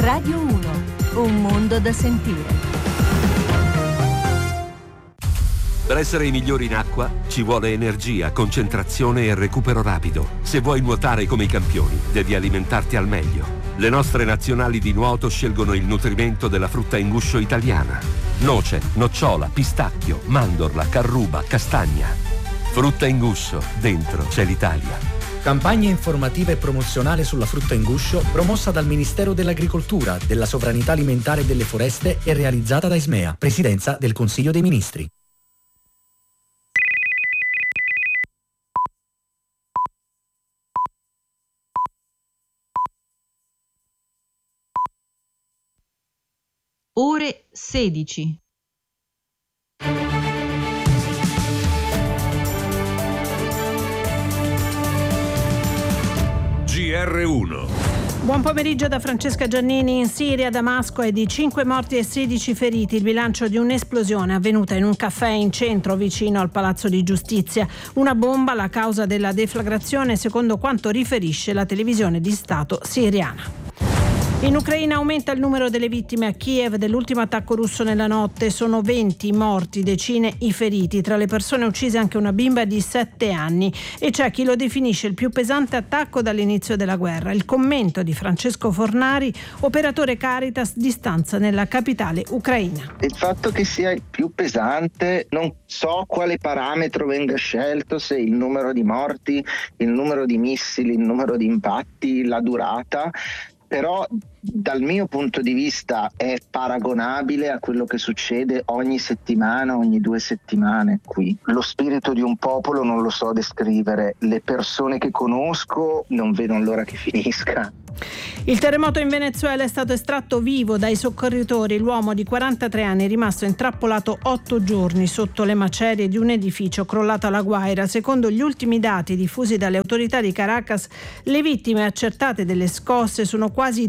Radio 1, un mondo da sentire. Per essere i migliori in acqua ci vuole energia, concentrazione e recupero rapido. Se vuoi nuotare come i campioni, devi alimentarti al meglio. Le nostre nazionali di nuoto scelgono il nutrimento della frutta in guscio italiana. Noce, nocciola, pistacchio, mandorla, carruba, castagna. Frutta in guscio, dentro c'è l'Italia. Campagna informativa e promozionale sulla frutta in guscio promossa dal Ministero dell'Agricoltura, della Sovranità Alimentare e delle Foreste e realizzata da Ismea, Presidenza del Consiglio dei Ministri. Ore 16. GR1. Buon pomeriggio da Francesca Giannini. In Siria, Damasco, è di 5 morti e 16 feriti il bilancio di un'esplosione avvenuta in un caffè in centro vicino al Palazzo di Giustizia. Una bomba la causa della deflagrazione, secondo quanto riferisce la televisione di Stato siriana. In Ucraina aumenta il numero delle vittime a Kiev dell'ultimo attacco russo nella notte. Sono 20 morti, decine i feriti. Tra le persone uccise anche una bimba di 7 anni. E c'è chi lo definisce il più pesante attacco dall'inizio della guerra. Il commento di Francesco Fornari, operatore Caritas di stanza nella capitale ucraina. Il fatto che sia il più pesante, non so quale parametro venga scelto, se il numero di morti, il numero di missili, il numero di impatti, la durata, però dal mio punto di vista è paragonabile a quello che succede ogni settimana, ogni 2 settimane qui. Lo spirito di un popolo non lo so descrivere, le persone che conosco non vedono l'ora che finisca. Il terremoto in Venezuela è stato estratto vivo dai soccorritori. L'uomo di 43 anni è rimasto intrappolato 8 giorni sotto le macerie di un edificio crollato alla Guaira. Secondo gli ultimi dati diffusi dalle autorità di Caracas, le vittime accertate delle scosse sono quasi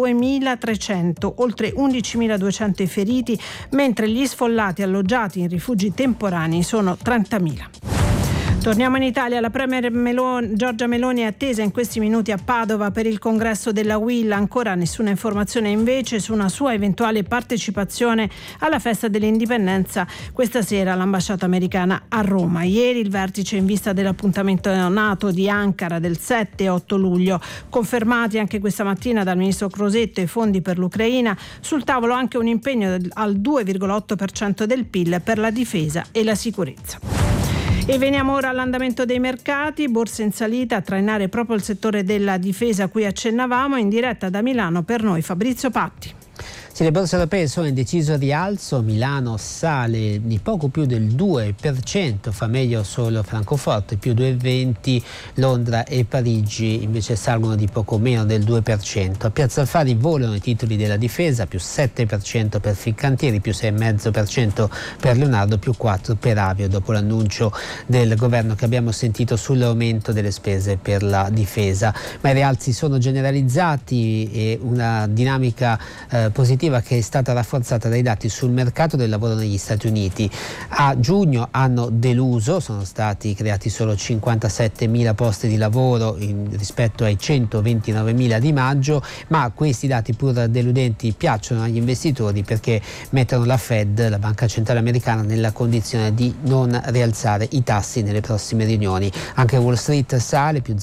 2.300, oltre 11.200 i feriti, mentre gli sfollati alloggiati in rifugi temporanei sono 30.000. Torniamo in Italia. La premier Giorgia Meloni è attesa in questi minuti a Padova per il congresso della UIL. Ancora nessuna informazione invece su una sua eventuale partecipazione alla festa dell'indipendenza questa sera all'ambasciata americana a Roma. Ieri il vertice in vista dell'appuntamento NATO di Ankara del 7 e 8 luglio. Confermati anche questa mattina dal ministro Crosetto i fondi per l'Ucraina. Sul tavolo anche un impegno al 2,8% del PIL per la difesa e la sicurezza. E veniamo ora all'andamento dei mercati. Borse in salita a trainare proprio il settore della difesa a cui accennavamo. In diretta da Milano per noi Fabrizio Patti. Sì, le borse europee sono in deciso rialzo. Milano sale di poco più del 2%, fa meglio solo Francoforte, più 2,20%, Londra e Parigi invece salgono di poco meno del 2%. A Piazza Affari volano i titoli della difesa, più 7% per Fincantieri, più 6,5% per Leonardo, più 4% per Avio, dopo l'annuncio del governo che abbiamo sentito sull'aumento delle spese per la difesa. Ma i rialzi sono generalizzati e una dinamica positiva che è stata rafforzata dai dati sul mercato del lavoro negli Stati Uniti. A giugno hanno deluso, sono stati creati solo 57.000 posti di lavoro rispetto ai 129.000 di maggio, ma questi dati pur deludenti piacciono agli investitori perché mettono la Fed, la Banca Centrale Americana, nella condizione di non rialzare i tassi nelle prossime riunioni. Anche Wall Street sale, più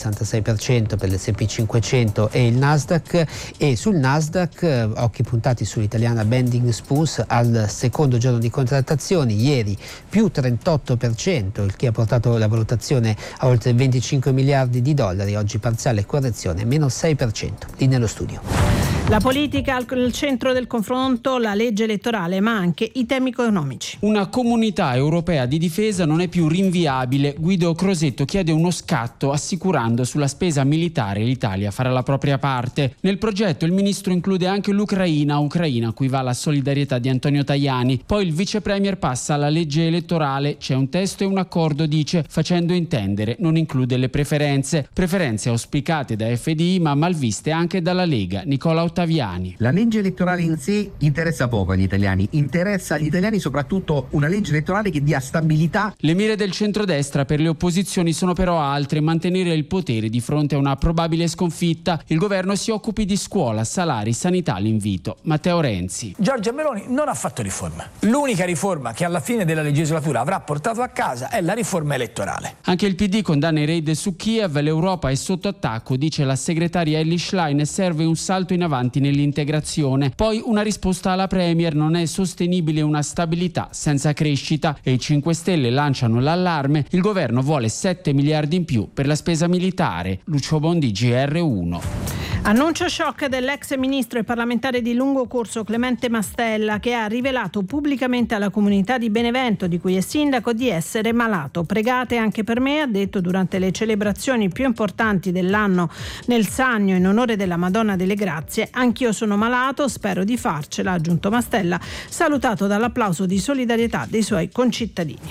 0,66% per l'S&P 500 e il Nasdaq, e sul Nasdaq occhi puntati sull'italiana Bending Spoons al secondo giorno di contrattazioni. Ieri più 38%, il che ha portato la valutazione a oltre 25 miliardi di dollari. Oggi parziale correzione, meno 6%. Lì nello studio. La politica al centro del confronto, la legge elettorale, ma anche i temi economici. Una comunità europea di difesa non è più rinviabile. Guido Crosetto chiede uno scatto, assicurando sulla spesa militare l'Italia farà la propria parte. Nel progetto il ministro include anche l'Ucraina a cui va la solidarietà di Antonio Tajani. Poi il vice premier passa alla legge elettorale, c'è un testo e un accordo, dice, facendo intendere non include le preferenze auspicate da FDI ma malviste anche dalla Lega. Nicola Otteni Ottaviani. La legge elettorale in sé interessa poco agli italiani, interessa agli italiani soprattutto una legge elettorale che dia stabilità. Le mire del centrodestra per le opposizioni sono però altre: mantenere il potere di fronte a una probabile sconfitta. Il governo si occupi di scuola, salari, sanità. L'invito. Matteo Renzi. Giorgia Meloni non ha fatto riforma. L'unica riforma che alla fine della legislatura avrà portato a casa è la riforma elettorale. Anche il PD condanna i raid su Kiev. L'Europa è sotto attacco, dice la segretaria Elly Schlein. Serve un salto in avanti nell'integrazione. Poi una risposta alla Premier: non è sostenibile una stabilità senza crescita. E i 5 Stelle lanciano l'allarme: il governo vuole 7 miliardi in più per la spesa militare. Lucio Bondi, GR1. Annuncio shock dell'ex ministro e parlamentare di lungo corso Clemente Mastella, che ha rivelato pubblicamente alla comunità di Benevento, di cui è sindaco, di essere malato. Pregate anche per me, ha detto durante le celebrazioni più importanti dell'anno nel Sannio in onore della Madonna delle Grazie. Anch'io sono malato, spero di farcela, ha aggiunto Mastella, salutato dall'applauso di solidarietà dei suoi concittadini.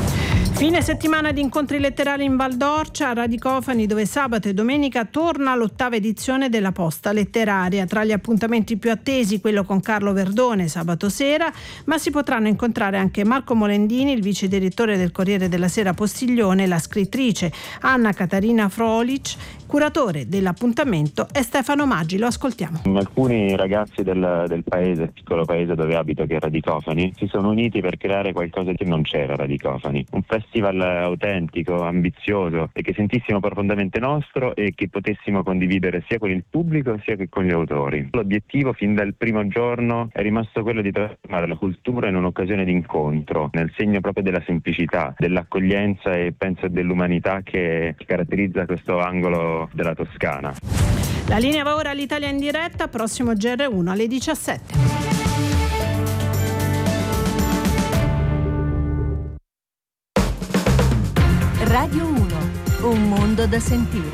Fine settimana di incontri letterari in Val d'Orcia, a Radicofani, dove sabato e domenica torna l'8ª edizione della Posta Letteraria. Tra gli appuntamenti più attesi quello con Carlo Verdone sabato sera, ma si potranno incontrare anche Marco Molendini, il vice direttore del Corriere della Sera Postiglione, la scrittrice Anna Catarina Frolic. Curatore dell'appuntamento è Stefano Maggi, lo ascoltiamo. Alcuni ragazzi del paese, piccolo paese dove abito, che è Radicofani, si sono uniti per creare qualcosa che non c'era a Radicofani. Un festival autentico, ambizioso e che sentissimo profondamente nostro e che potessimo condividere sia con il pubblico sia che con gli autori. L'obiettivo fin dal primo giorno è rimasto quello di trasformare la cultura in un'occasione di incontro, nel segno proprio della semplicità, dell'accoglienza e penso dell'umanità che caratterizza questo angolo della Toscana. La linea va ora all'Italia in diretta, prossimo GR1 alle 17. Radio 1, un mondo da sentire.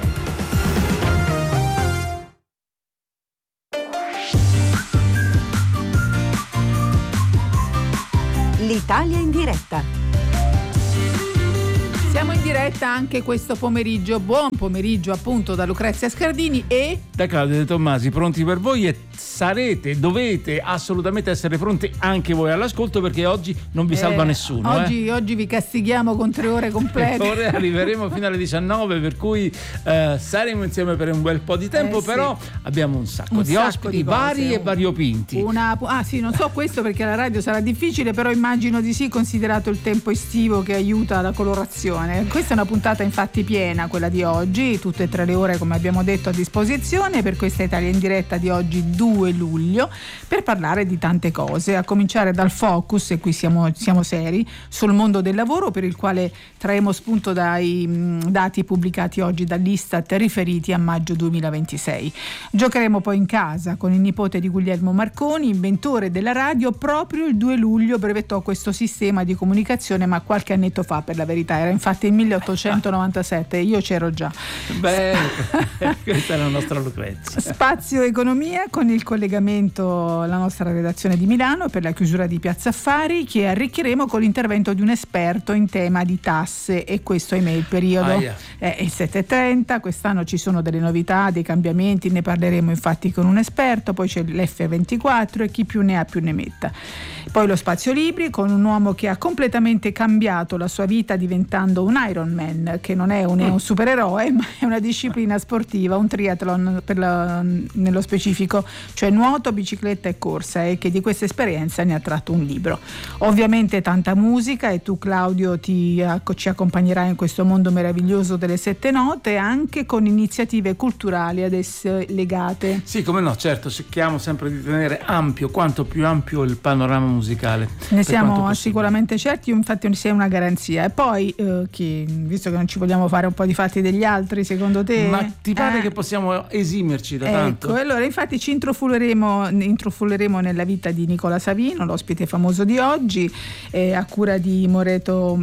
L'Italia in diretta. Siamo in diretta anche questo pomeriggio. Buon pomeriggio appunto da Lucrezia Scardini e da Claudio De Tommasi, pronti per voi, e dovete assolutamente essere pronti anche voi all'ascolto, perché oggi non vi salva nessuno. Oggi vi castighiamo con 3 ore complete. Ore arriveremo fino alle 19, per cui saremo insieme per un bel po' di tempo, però abbiamo un sacco di ospiti vari e variopinti. Non so questo perché la radio sarà difficile, però immagino di sì, considerato il tempo estivo che aiuta la colorazione. Questa è una puntata infatti piena, quella di oggi, tutte e 3 le ore come abbiamo detto a disposizione per questa Italia in diretta di oggi 2 luglio, per parlare di tante cose, a cominciare dal focus, e qui siamo seri, sul mondo del lavoro, per il quale traemo spunto dai dati pubblicati oggi dall'Istat riferiti a maggio 2026. Giocheremo poi in casa con il nipote di Guglielmo Marconi, inventore della radio. Proprio il 2 luglio brevettò questo sistema di comunicazione, ma qualche annetto fa, per la verità, era infatti il 1897, io c'ero già. Beh, questa è la nostra Lucrezia. Spazio economia, con il collegamento alla nostra redazione di Milano per la chiusura di Piazza Affari, che arricchiremo con l'intervento di un esperto in tema di tasse, e questo ahimè il periodo è il 7:30. Quest'anno ci sono delle novità, dei cambiamenti, ne parleremo infatti con un esperto. Poi c'è l'F24 e chi più ne ha più ne metta. Poi lo spazio libri, con un uomo che ha completamente cambiato la sua vita diventando un Ironman, che non è un supereroe, ma è una disciplina sportiva, un triathlon nello specifico, cioè nuoto, bicicletta e corsa, e che di questa esperienza ne ha tratto un libro. Ovviamente tanta musica, e tu Claudio ci accompagnerai in questo mondo meraviglioso delle 7 note, anche con iniziative culturali ad esse legate. Sì, come no, certo, cerchiamo sempre di tenere ampio, quanto più ampio il panorama musicale. Ne siamo sicuramente certi, infatti non sia una garanzia. E poi visto che non ci vogliamo fare un po' di fatti degli altri, secondo te? Ma ti pare che possiamo esimerci da tanto? Ecco, allora infatti ci intrufoleremo nella vita di Nicola Savino, l'ospite famoso di oggi, a cura di Moreno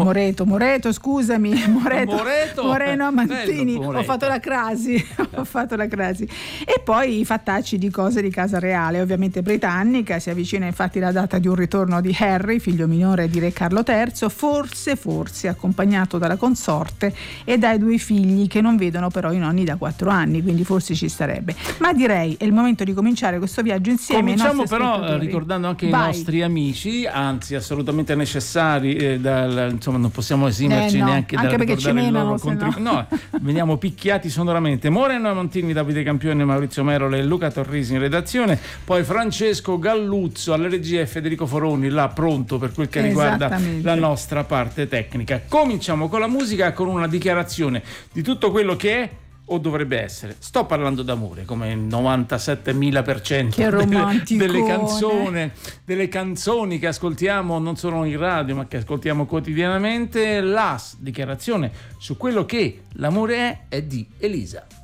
Amantini. Ho fatto la crasi. E poi i fattacci di cose di Casa Reale, ovviamente britannica. Si avvicina infatti la data di un ritorno di Harry, figlio minore di Re Carlo III, forse accompagnato accompagnato dalla consorte e dai 2 figli che non vedono però i nonni da 4 anni, quindi forse ci starebbe. Ma direi è il momento di cominciare questo viaggio insieme. Cominciamo però ricordando anche i nostri amici, anzi assolutamente necessari, insomma non possiamo esimerci neanche anche da perché ci menano, no, veniamo picchiati sonoramente. Moreno Montini, Davide Campione, Maurizio Merole e Luca Torrisi in redazione, poi Francesco Galluzzo alle regie e Federico Foroni là pronto per quel che riguarda la nostra parte tecnica. Cominciamo con la musica, con una dichiarazione di tutto quello che è o dovrebbe essere. Sto parlando d'amore, come il 97.000% delle canzoni che ascoltiamo non solo in radio ma che ascoltiamo quotidianamente. La dichiarazione su quello che l'amore è di Elisa.